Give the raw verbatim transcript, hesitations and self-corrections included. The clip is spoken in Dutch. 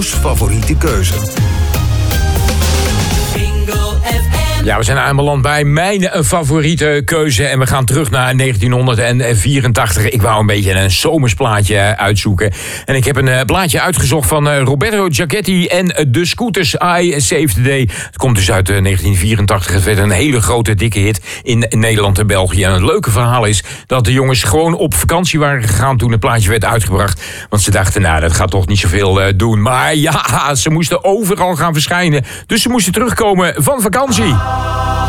Bingo's favoriete keuze. Ja, we zijn aanbeland bij mijn favoriete keuze. En we gaan terug naar negentien vierentachtig. Ik wou een beetje een zomersplaatje uitzoeken. En ik heb een plaatje uitgezocht van Roberto Giachetti en de Scooters, I Save the Day. Het komt dus uit negentien vierentachtig. Het werd een hele grote, dikke hit in Nederland en België. En het leuke verhaal is dat de jongens gewoon op vakantie waren gegaan toen het plaatje werd uitgebracht. Want ze dachten, nou, dat gaat toch niet zoveel doen. Maar ja, ze moesten overal gaan verschijnen. Dus ze moesten terugkomen van vakantie.